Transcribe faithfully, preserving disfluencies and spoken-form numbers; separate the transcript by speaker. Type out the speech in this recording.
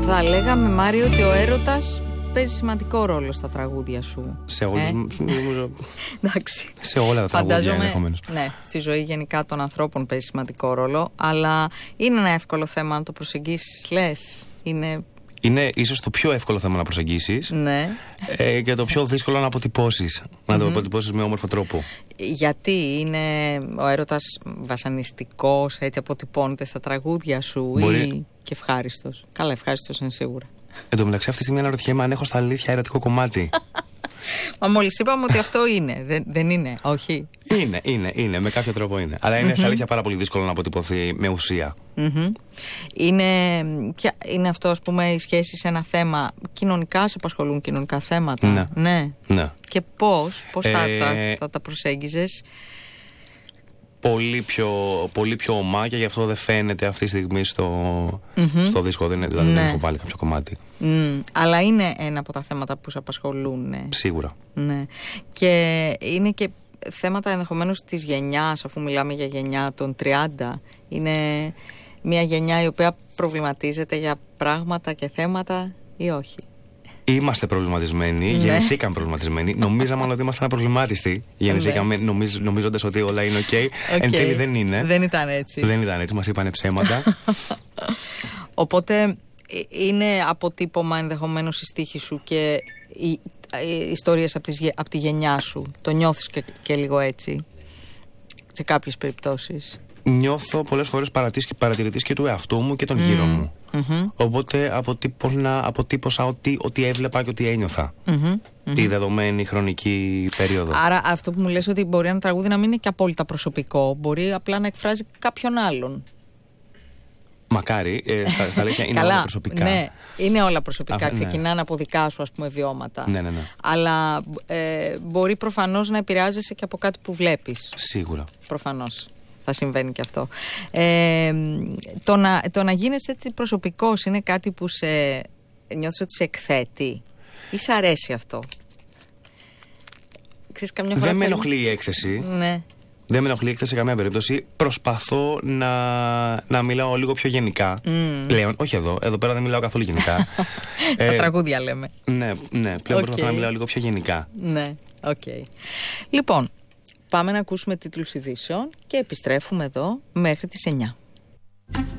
Speaker 1: Θα λέγαμε, Μάριο, ότι ο έρωτας παίζει σημαντικό ρόλο στα τραγούδια σου.
Speaker 2: Σε όλους,
Speaker 1: ε?
Speaker 2: νομίζω,
Speaker 1: Εντάξει.
Speaker 2: σε όλα τα τραγούδια ενδεχομένως.
Speaker 1: Ναι, στη ζωή γενικά των ανθρώπων παίζει σημαντικό ρόλο, αλλά είναι ένα εύκολο θέμα να το προσεγγίσεις, λες. Είναι...
Speaker 2: Είναι ίσως το πιο εύκολο θέμα να προσεγγίσεις,
Speaker 1: ναι.
Speaker 2: ε, και το πιο δύσκολο να αποτυπώσεις. Mm-hmm. Να το αποτυπώσεις με όμορφο τρόπο.
Speaker 1: Γιατί είναι ο έρωτας βασανιστικός, έτσι αποτυπώνεται στα τραγούδια σου,
Speaker 2: μπορεί...
Speaker 1: ή και ευχάριστος? Καλά, ευχάριστος είναι σίγουρα.
Speaker 2: Εν τω μεταξύ, αυτή τη στιγμή αναρωτιέμαι αν έχω στα αλήθεια ερωτικό κομμάτι.
Speaker 1: Μα μόλις είπαμε ότι αυτό είναι. Δεν, δεν είναι, όχι.
Speaker 2: Είναι, είναι, είναι. Με κάποιο τρόπο είναι. Αλλά είναι mm-hmm. στα αλήθεια πάρα πολύ δύσκολο να αποτυπωθεί με ουσία.
Speaker 1: Mm-hmm. Είναι, είναι αυτό, ας πούμε, η σχέση σε ένα θέμα. Κοινωνικά σε απασχολούν κοινωνικά θέματα.
Speaker 2: Ναι.
Speaker 1: ναι.
Speaker 2: ναι.
Speaker 1: Και πώς, πώς ε... θα, τα, θα τα προσέγγιζες?
Speaker 2: Πολύ πιο, πολύ πιο ομά, και γι' αυτό δεν φαίνεται αυτή τη στιγμή στο, mm-hmm. στο δίσκο. Δεν, δηλαδή ναι. δεν έχω βάλει κάποιο κομμάτι.
Speaker 1: Mm, αλλά είναι ένα από τα θέματα που σε απασχολούν. Ναι.
Speaker 2: Σίγουρα.
Speaker 1: Ναι. Και είναι και θέματα ενδεχομένως της γενιάς, αφού μιλάμε για γενιά των τριάντα. Είναι μια γενιά η οποία προβληματίζεται για πράγματα και θέματα ή όχι?
Speaker 2: Είμαστε προβληματισμένοι,
Speaker 1: ναι.
Speaker 2: γεννηθήκαμε προβληματισμένοι. Νομίζαμε ότι ήμασταν απροβλημάτιστοι. Γεννηθήκαμε νομίζ, νομίζοντας ότι όλα είναι ok. okay. Εν τέλει δεν είναι.
Speaker 1: Δεν ήταν έτσι.
Speaker 2: Δεν ήταν έτσι, μας είπανε ψέματα.
Speaker 1: Οπότε είναι αποτύπωμα ενδεχομένως η στίχη σου και οι, οι ιστορίες από, τις, από τη γενιά σου. Το νιώθεις και, και λίγο έτσι σε κάποιες περιπτώσεις?
Speaker 2: Νιώθω πολλές φορές παρατηρητής και του εαυτού μου και των mm. γύρω μου. Mm-hmm. Οπότε αποτύπωσα ότι, ότι έβλεπα και ότι ένιωθα mm-hmm. τη δεδομένη χρονική περίοδο.
Speaker 1: Άρα αυτό που μου λες, ότι μπορεί ένα τραγούδι να μην είναι και απόλυτα προσωπικό, μπορεί απλά να εκφράζει κάποιον άλλον.
Speaker 2: Μακάρι, ε, στα, στα αλήθεια είναι όλα προσωπικά.
Speaker 1: Ναι, είναι όλα προσωπικά.
Speaker 2: Α, ναι.
Speaker 1: Ξεκινάνε από δικά σου, ας πούμε, βιώματα.
Speaker 2: Ναι, ναι, ναι.
Speaker 1: Αλλά ε, μπορεί προφανώς να επηρεάζεσαι και από κάτι που βλέπεις.
Speaker 2: Σίγουρα.
Speaker 1: Προφανώς. Θα συμβαίνει και αυτό. Ε, το, να, το να γίνεις έτσι προσωπικός είναι κάτι που σε νιώθεις ότι σε εκθέτει ή σε αρέσει αυτό? Ξέρεις, καμιά φορά
Speaker 2: δεν με
Speaker 1: θέλει...
Speaker 2: ενοχλεί η έκθεση.
Speaker 1: Ναι. Δεν
Speaker 2: με ενοχλεί η έκθεση σε καμία περίπτωση. Προσπαθώ να, να μιλάω λίγο πιο γενικά. Mm. Πλέον, όχι εδώ. Εδώ πέρα δεν μιλάω καθόλου γενικά.
Speaker 1: Στα ε, τραγούδια λέμε.
Speaker 2: Ναι, ναι. Πλέον okay. προσπαθώ να μιλάω λίγο πιο γενικά.
Speaker 1: Ναι, οκ. Okay. Λοιπόν, πάμε να ακούσουμε τίτλους ειδήσεων και επιστρέφουμε εδώ μέχρι τις εννιά.